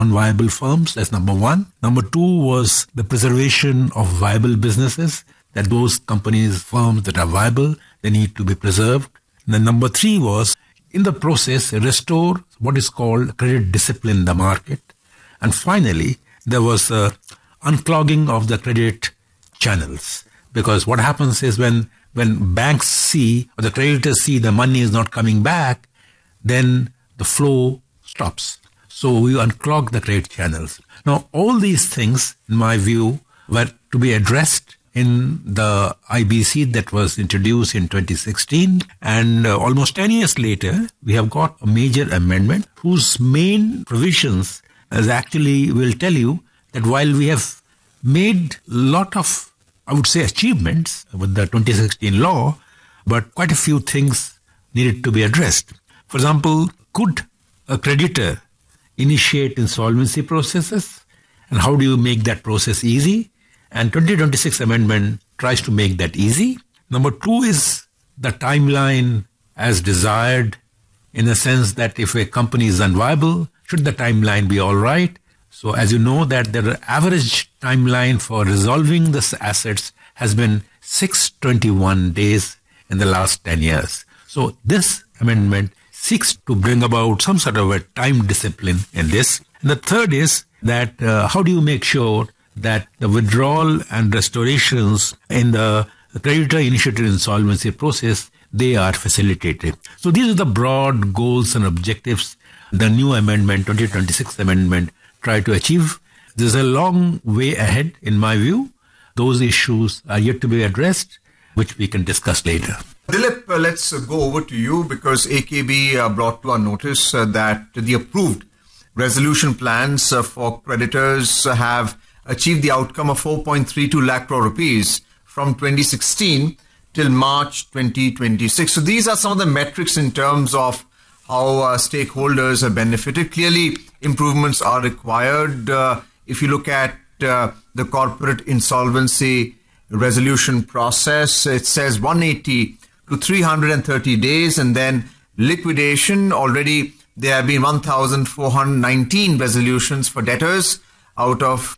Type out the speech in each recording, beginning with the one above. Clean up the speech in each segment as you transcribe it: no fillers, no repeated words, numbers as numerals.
non-viable firms. That's number one. Number two was the preservation of viable businesses, that those companies, firms that are viable, they need to be preserved. And then number three was, in the process, restore what is called credit discipline in the market. And finally, there was unclogging of the credit channels. Because what happens is when banks see, or the creditors see the money is not coming back, then the flow stops. So we unclog the credit channels. Now, all these things, in my view, were to be addressed in the IBC that was introduced in 2016. And almost 10 years later, we have got a major amendment whose main provisions actually will tell you that while we have made a lot of, I would say, achievements with the 2016 law, but quite a few things needed to be addressed. For example, could a creditor initiate insolvency processes? And how do you make that process easy? And 2026 amendment tries to make that easy. Number two is the timeline as desired, in the sense that if a company is unviable, should the timeline be all right? So as you know, that the average timeline for resolving the assets has been 621 days in the last 10 years. So this amendment seeks to bring about some sort of a time discipline in this. And the third is that how do you make sure that the withdrawal and restorations in the creditor-initiated insolvency process, they are facilitated. So these are the broad goals and objectives the new amendment, 2026 amendment, try to achieve. There's a long way ahead, in my view. Those issues are yet to be addressed, which we can discuss later. Dilip, let's go over to you, because AKB brought to our notice that the approved resolution plans for creditors have achieved the outcome of 4.32 lakh crore rupees from 2016 till March 2026. So these are some of the metrics in terms of how stakeholders have benefited. Clearly, improvements are required. If you look at the corporate insolvency resolution process, it says 180 to 330 days, and then liquidation, already there have been 1,419 resolutions for debtors out of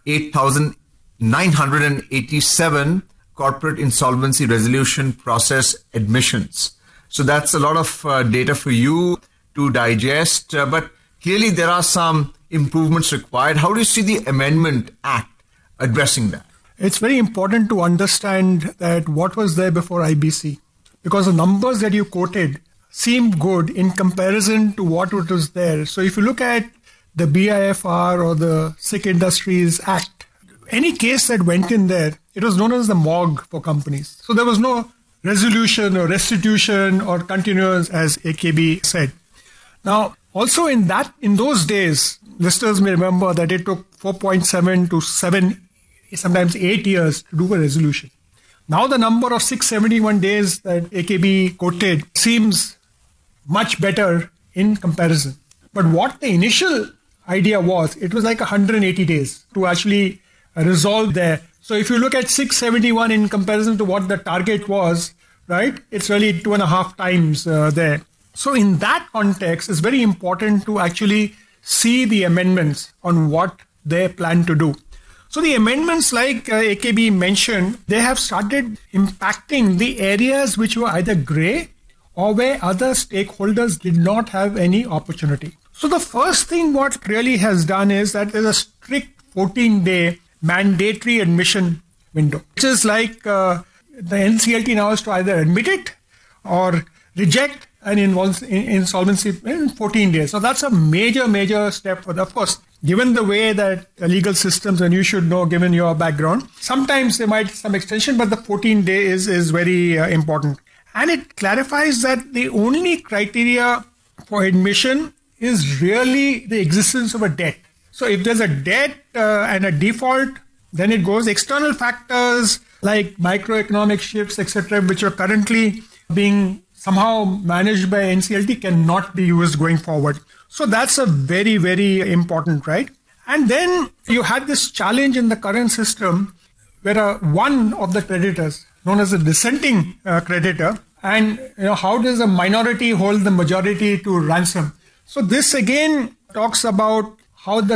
8,987 corporate insolvency resolution process admissions. So that's a lot of data for you to digest, but clearly there are some improvements required. How do you see the Amendment Act addressing that? It's very important to understand that what was there before IBC, because the numbers that you quoted seem good in comparison to what was there. So if you look at the BIFR or the Sikh Industries Act, any case that went in there, it was known as the MOG for companies. So there was no resolution or restitution or continuance, as AKB said. Now, also in those days, listeners may remember that it took 4.7 to 7, sometimes 8 years to do a resolution. Now the number of 671 days that AKB quoted seems much better in comparison. But what the initial idea was, it was like 180 days to actually resolve there. So if you look at 671 in comparison to what the target was, right, it's really 2.5 times there. So in that context, it's very important to actually see the amendments on what they plan to do. So the amendments, like AKB mentioned, they have started impacting the areas which were either grey or where other stakeholders did not have any opportunity. So the first thing what really has done is that there's a strict 14-day mandatory admission window, which is like the NCLT now is to either admit it or reject an insolvency in 14 days. So that's a major step for of course, given the way that legal systems, and you should know given your background, sometimes there might be some extension, but the 14 days is very important. And it clarifies that the only criteria for admission is really the existence of a debt. So if there's a debt and a default, then it goes external factors like macroeconomic shifts, etc., which are currently being somehow managed by NCLT, cannot be used going forward. So that's a very important, right? And then you had this challenge in the current system where one of the creditors, known as a dissenting creditor, and how does a minority hold the majority to ransom? So this again talks about how the